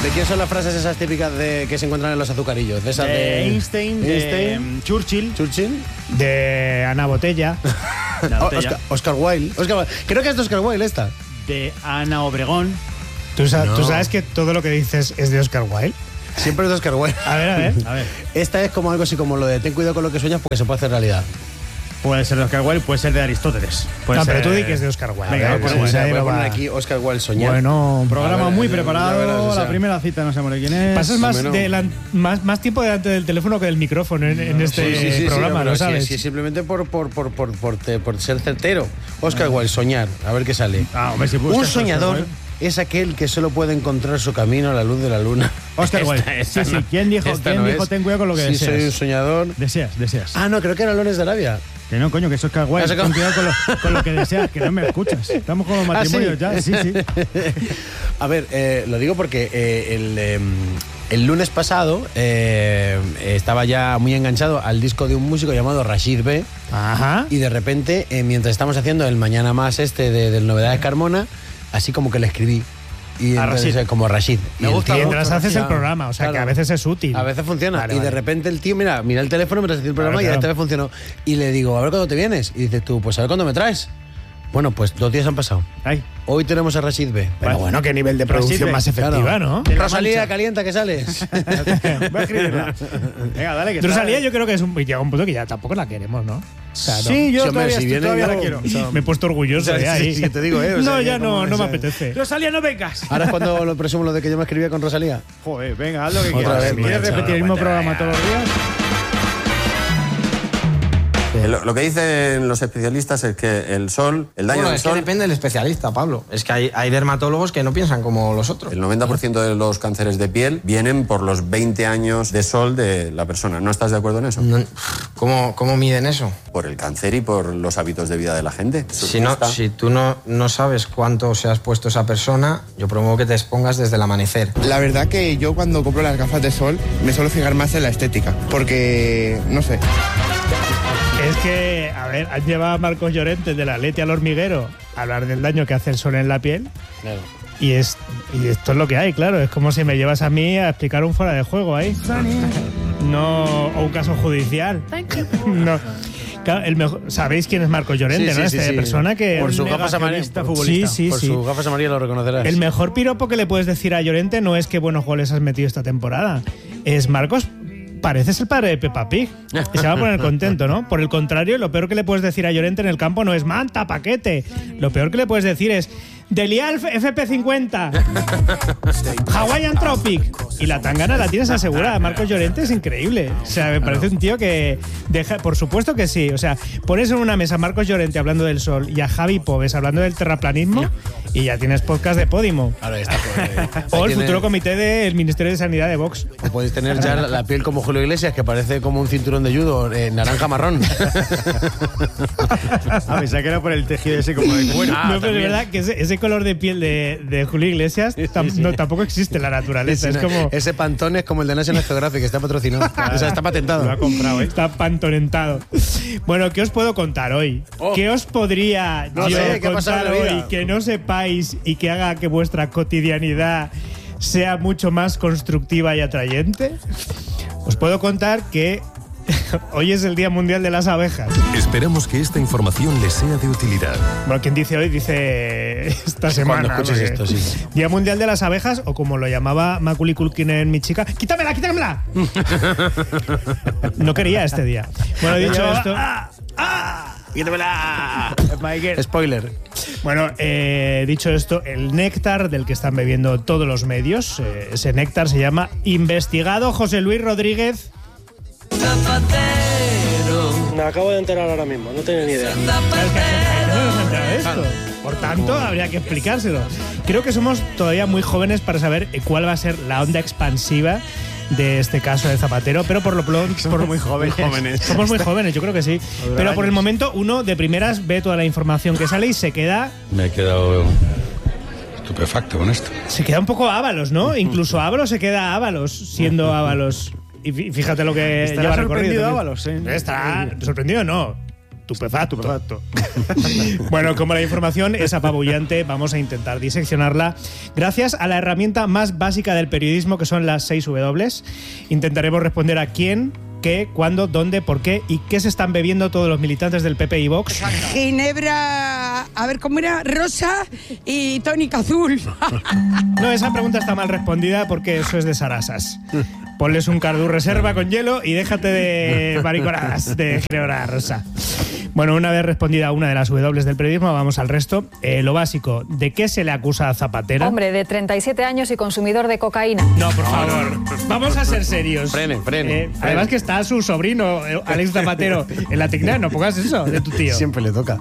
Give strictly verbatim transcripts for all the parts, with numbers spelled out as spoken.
¿De quién son las frases esas típicas de que se encuentran en los azucarillos? De esas de, de Einstein, Einstein, de Churchill, Churchill, de Ana Botella, Ana Botella, Oscar, Oscar Wilde. Oscar Wilde. Creo que es de Oscar Wilde esta. de Ana Obregón. ¿Tú, sa- No. ¿Tú sabes que todo lo que dices es de Oscar Wilde? Siempre es de Oscar Wilde. A ver, a ver. A ver, Esta es como algo así como lo de ten cuidado con lo que sueñas porque se puede hacer realidad. puede ser de Oscar Wilde, puede ser de Aristóteles. Puede No, pero ser- tú di que es de Oscar Wilde. Venga, A ver, pues sí, bueno, sí, Voy ahí a lo poner va. aquí Oscar Wilde soñar. Bueno, Un programa A ver, muy ya preparado. verás, o sea. La primera cita no sabemos de quién es. pasas más, Hombre, no. delan- más, más tiempo delante del teléfono que del micrófono en, en este Sí, sí, sí, sí, programa, no, pero ¿lo sí, sabes? sí, simplemente por, por, por, por, por, te- por ser certero. Oscar Wilde, soñar. A ver qué sale. Ah, hombre, si buscas Un Oscar soñador Wilde. es aquel que solo puede encontrar su camino a la luz de la luna. Oscar Esta- Wilde. esta sí, no- sí. ¿Quién dijo, esta ¿quién no dijo es. ten cuidado con lo que Sí, deseas? soy un soñador. Deseas, deseas. Ah, no, creo que era Lones de Arabia. Que no, coño, que eso es Oscar Wilde. Ah, se Ten cuidado con lo, con lo que deseas, que no me escuchas. Estamos con los Ah, ¿sí? matrimonios ya. Sí, sí. A ver, eh, lo digo porque eh, el, eh, el lunes pasado eh, estaba ya muy enganchado al disco de un músico llamado Rashid B. Ajá. Y de repente, eh, mientras estamos haciendo el Mañana Más este de, del Novedades Carmona, así como que le escribí. Y A entonces, Rashid. eh, como Rashid. Me Y el gusta tío- Mientras haces el Ya, programa, o sea que claro. a veces es útil. A veces funciona. Vale, y de vale. repente el tío, mira, mira el teléfono mientras hacía el programa Claro, y claro. esta vez funcionó. Y le digo, a ver cuándo te vienes. Y dices tú, pues a ver cuándo me traes. Bueno, pues dos días han pasado. Ay. Hoy tenemos a Rashid B. Pero bueno, qué nivel de producción Rashid, más efectiva, Claro. ¿no? De la Rosalía, Mancha. calienta que sales. Voy a escribirla. Venga, dale, que está- Rosalía yo creo que es un, llega un punto que ya tampoco la queremos, ¿no? O sea, no. Sí, yo Sí, hombre, todavía, si estoy- viene todavía yo- la quiero. o sea, Me he puesto orgulloso O sea, de ahí. sí, sí, que te digo, ¿eh? O sea, no, que ya como no, no me ese- apetece. Rosalía, no vengas. Ahora es cuando lo presumo lo de que yo me escribía con Rosalía. Joder, venga, haz lo que Otra quieras. vez, Si ¿Quieres macho, repetir el mismo no, programa todos los días? Eh, Lo, lo que dicen los especialistas es que el sol, el daño Bueno, del es que sol, depende del especialista, Pablo. Es que hay, hay dermatólogos que no piensan como los otros. el noventa por ciento de los cánceres de piel vienen por los veinte años de sol de la persona. ¿No estás de acuerdo en eso? No- ¿Cómo, ¿Cómo miden eso? Por el cáncer y por los hábitos de vida de la gente. Eso Si, no, está. si tú no, no sabes cuánto se ha expuesto esa persona, yo promuevo que te expongas desde el amanecer. La verdad que yo cuando compro las gafas de sol me suelo fijar más en la estética, porque, no sé, Es que, a ver, han llevado a Marcos Llorente de la Leti al hormiguero a hablar del daño que hace el sol en la piel. Claro. Y, es, y esto es lo que hay, claro. Es como si me llevas a mí a explicar un fuera de juego ahí. No, o un caso judicial. No. Claro, el mejor- ¿sabéis quién es Marcos Llorente, Sí, no? sí, Esta sí. persona que... Por sus gafas amarillas. negacionista Por, futbolista. Sí, sí, por sí. sus gafas amarillas lo reconocerás. El mejor piropo que le puedes decir a Llorente no es qué buenos goles has metido esta temporada. Es Marcos, pareces el padre de Peppa Pig. Y se va a poner contento, ¿no? Por el contrario, lo peor que le puedes decir a Llorente en el campo no es manta, paquete. Lo peor que le puedes decir es Delial F P cincuenta, Hawaiian Tropic. Y la tangana la tienes asegurada. Marcos Llorente es increíble. O sea, me parece un tío que deja. Por supuesto que sí. O sea, pones en una mesa a Marcos Llorente hablando del sol y a Javi Pobes hablando del terraplanismo y ya tienes podcast de Podimo. Ahora está. Pues, O el tiene- futuro comité del Ministerio de Sanidad de Vox. O podéis tener ya la, la piel como Julio Iglesias, que parece como un cinturón de judo, eh, naranja marrón. Ah, pensaba que era por el tejido ese como de cuero. no, pero es verdad que ese, ese color de piel de, de Julio Iglesias tam- no, tampoco existe en la naturaleza. Es como. Ese pantón es como el de National Geographic, que está patrocinado. O sea, está patentado. Lo ha comprado, ¿eh? Está pantonentado. Bueno, ¿qué os puedo contar hoy? Oh. ¿Qué os podría No yo sé, ¿qué ha pasado contar en la vida? hoy que no sepáis y que haga que vuestra cotidianidad sea mucho más constructiva y atrayente? Os puedo contar que hoy es el Día Mundial de las Abejas. Esperamos que esta información les sea de utilidad. Bueno, quien dice hoy dice esta semana. Cuando escuches porque- esto, sí. Día Mundial de las Abejas, o como lo llamaba Macaulay Culkin en Mi Chica, ¡quítamela, quítamela! No quería este día. Bueno, dicho Llamaba- esto... Michael. Spoiler. Bueno, eh, dicho esto, el néctar del que están bebiendo todos los medios, eh, ese néctar se llama Investigado José Luis Rodríguez. Me acabo de enterar ahora mismo, no tenía ni idea. ¿Sabes que hay gente que no se ha enterado de esto? Por tanto, habría que explicárselo. Creo que somos todavía muy jóvenes para saber eh, cuál va a ser la onda expansiva de este caso de Zapatero, pero por lo pronto Somos muy jóvenes. somos muy jóvenes, yo creo que sí. Pero por el momento uno de primeras ve toda la información que sale y se queda Me he quedado estupefacto con esto. se queda un poco Ábalos, ¿no? Incluso Ábalos se queda Ábalos siendo Ábalos. Y fí- fíjate lo que Estará lleva sorprendido recorrido. Ábalos, ¿eh? Está sorprendido, no. Tupefacto. Tupefacto. Bueno, como la información es apabullante, vamos a intentar diseccionarla gracias a la herramienta más básica del periodismo, que son las seis W. Intentaremos responder a quién, qué, cuándo, dónde, por qué y qué se están bebiendo todos los militantes del P P y Vox. Ginebra, a ver cómo era, rosa y tónica azul. No, esa pregunta está mal respondida porque eso es de sarasas. Ponles un Cardú reserva con hielo y déjate de mariconadas de Ginebra rosa. Bueno, una vez respondida una de las W del periodismo, vamos al resto. Eh, lo básico, ¿de qué se le acusa a Zapatero? Hombre, de treinta y siete años y consumidor de cocaína. No, por favor, vamos a ser serios. Frene, frene. Eh, además que está su sobrino, eh, Alex Zapatero, en la tecla, no pongas eso de tu tío. Siempre le toca.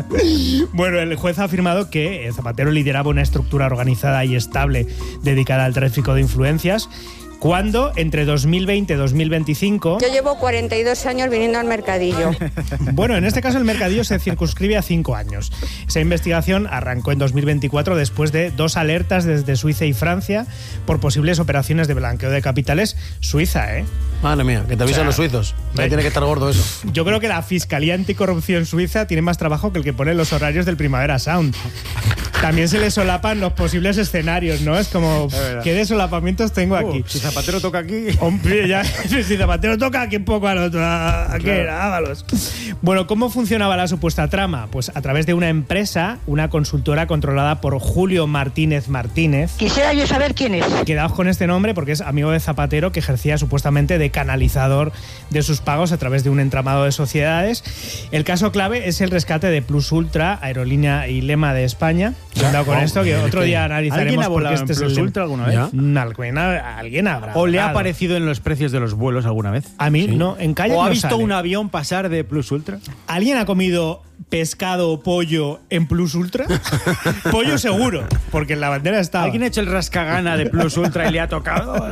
Bueno, el juez ha afirmado que Zapatero lideraba una estructura organizada y estable dedicada al tráfico de influencias, cuando entre dos mil veinte y dos mil veinticinco... Yo llevo cuarenta y dos años viniendo al mercadillo. Bueno, en este caso el mercadillo se circunscribe a cinco años. Esa investigación arrancó en dos mil veinticuatro después de dos alertas desde Suiza y Francia por posibles operaciones de blanqueo de capitales. Suiza, ¿eh? Madre mía, que te avisan, o sea, los suizos. Ya tiene que estar gordo eso. Yo creo que la Fiscalía Anticorrupción Suiza tiene más trabajo que el que pone los horarios del Primavera Sound. También se le solapan los posibles escenarios, ¿no? Es como, es ¿qué desolapamientos tengo uh, aquí? Si Zapatero toca aquí... Hombre, ya, si Zapatero toca aquí un poco al otro, ¿a, a qué? Claro. Ábalos. Bueno, ¿cómo funcionaba la supuesta trama? Pues a través de una empresa, una consultora controlada por Julio Martínez Martínez. Quisiera yo saber quién es. Quedaos con este nombre porque es amigo de Zapatero, que ejercía supuestamente de canalizador de sus pagos a través de un entramado de sociedades. El caso clave es el rescate de Plus Ultra, aerolínea y lema de España. Cuidado con oh, esto, que otro día analizaremos porque este es el Plus Ultra alguna vez. ¿Alguien, alguien habrá. ¿O le ha aparecido en los precios de los vuelos alguna vez? A mí, sí. No. En calle ¿O no ha visto sale. Un avión pasar de Plus Ultra? ¿Alguien ha comido pescado o pollo en Plus Ultra? Pollo seguro, porque en la bandera estaba. ¿Alguien ha hecho el rascagana de Plus Ultra y le ha tocado?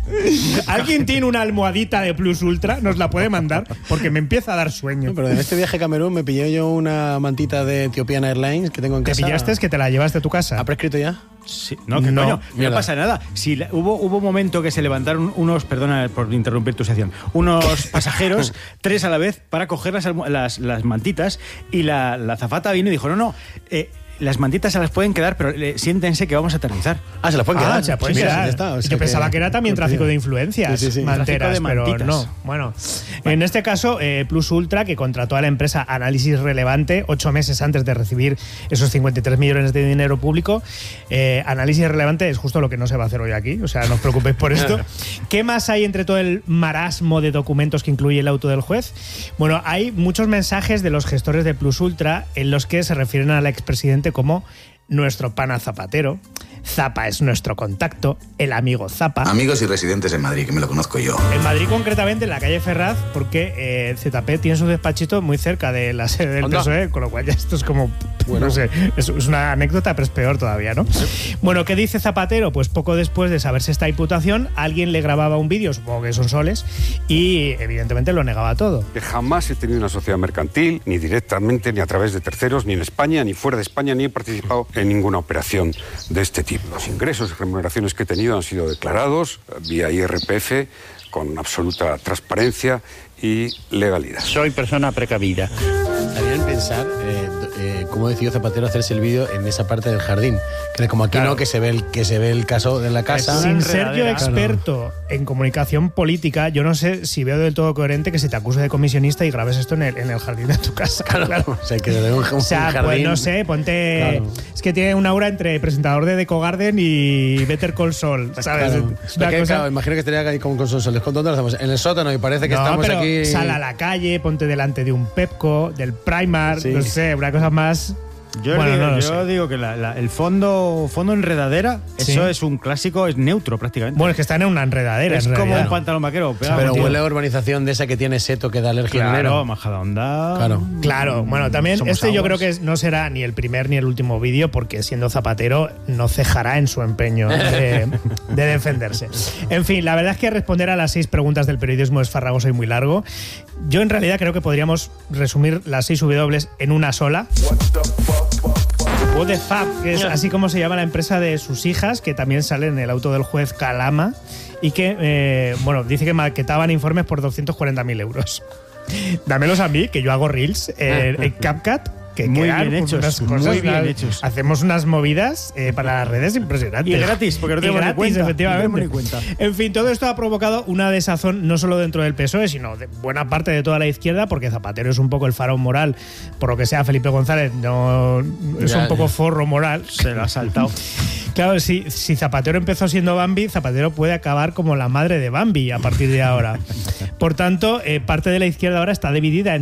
¿Alguien tiene una almohadita de Plus Ultra? Nos la puede mandar, porque me empieza a dar sueño. No, pero en este viaje a Camerún me pillé yo una mantita de Ethiopian Airlines que tengo en casa. ¿Te pillaste? Es que te la llevaste a tu casa. ¿Ha prescrito ya? Sí. No, que no, coño, no pasa nada. Si la, hubo, hubo un momento que se levantaron unos, perdona por interrumpir tu sección, unos pasajeros, tres a la vez, para coger las, las, las mantitas, y la, la azafata vino y dijo, no, no, eh, las mantitas se las pueden quedar, pero eh, siéntense que vamos a aterrizar. Ah, se las pueden quedar. Ah, se pueden sí, quedar. Está, o sea, yo que... pensaba que era también tráfico de influencias, sí, sí, sí. manteras, de pero no. Bueno, bueno, en este caso, eh, Plus Ultra, que contrató a la empresa Análisis Relevante ocho meses antes de recibir esos cincuenta y tres millones de dinero público. Eh, Análisis Relevante es justo lo que no se va a hacer hoy aquí, o sea, no os preocupéis por esto. ¿Qué más hay entre todo el marasmo de documentos que incluye el auto del juez? Bueno, hay muchos mensajes de los gestores de Plus Ultra en los que se refieren al expresidente como nuestro pana Zapatero. Zapa es nuestro contacto, el amigo Zapa. Amigos y residentes en Madrid, que me lo conozco yo. En Madrid, concretamente, en la calle Ferraz, porque eh, Z P tiene su despachito muy cerca de la sede del P S O E, con lo cual ya esto es como, bueno, no sé, es, es una anécdota, pero es peor todavía, ¿no? Sí. Bueno, ¿qué dice Zapatero? Pues poco después de saberse esta imputación, alguien le grababa un vídeo, supongo que son soles, y evidentemente lo negaba todo. Que jamás he tenido una sociedad mercantil, ni directamente, ni a través de terceros, ni en España, ni fuera de España, ni he participado en ninguna operación de este tipo. Los ingresos y remuneraciones que he tenido han sido declarados vía I R P F con absoluta transparencia y legalidad. Soy persona precavida. Estaría en pensar eh, eh, cómo decidió Zapatero hacerse el vídeo en esa parte del jardín. Que como aquí claro. no, que se ve el que se ve el caso de la casa. Sin ser yo experto claro. en comunicación política, yo no sé si veo del todo coherente que se te acuse de comisionista y grabes esto en el, en el jardín de tu casa. Claro. claro. O sea, que se ve un, un o sea, jardín. Pues no sé, ponte. Claro. Es que tiene una aura entre presentador de Deco Garden y Better Call Saul, ¿sabes? Claro. Porque, cosa... claro, imagino que estaría ahí con, con sus soles. ¿Dónde lo hacemos? En el sótano y parece que no, estamos pero aquí. Sal a la calle, ponte delante de un Pepco, del Primark, sí. no sé, una cosa más. Yo, bueno, digo, no yo digo que la, la, el fondo fondo enredadera, ¿sí? Eso es un clásico, es neutro prácticamente. Bueno, es que está en una enredadera. Es en como realidad. un pantalón vaquero. Pero, pero huele a urbanización de esa que tiene seto que da alergia. Claro, Majadahonda. Claro, claro. Bueno, también Somos este aguas. Yo creo que no será ni el primer ni el último vídeo, porque siendo Zapatero no cejará en su empeño de, de defenderse. En fin, la verdad es que responder a las seis preguntas del periodismo es farragoso y muy largo. Yo en realidad creo que podríamos resumir las seis W en una sola. What the fuck, que es así como se llama la empresa de sus hijas, que también sale en el auto del juez Calama, y que, eh, bueno, dice que maquetaban informes por doscientos cuarenta mil euros. Dámelos a mí, que yo hago reels en, en CapCut. Que muy quedan bien hechos, unas cosas, muy bien unas, hechos. Hacemos unas movidas eh, para las redes impresionantes. Y gratis, porque no tenemos gratis, ni cuenta. efectivamente. No tenemos ni cuenta. En fin, todo esto ha provocado una desazón no solo dentro del P S O E, sino de buena parte de toda la izquierda, porque Zapatero es un poco el faraón moral. Por lo que sea, Felipe González no es Ya, un poco ya. forro moral. Se lo ha saltado. Claro, si, si Zapatero empezó siendo Bambi, Zapatero puede acabar como la madre de Bambi a partir de ahora. Por tanto, eh, parte de la izquierda ahora está dividida en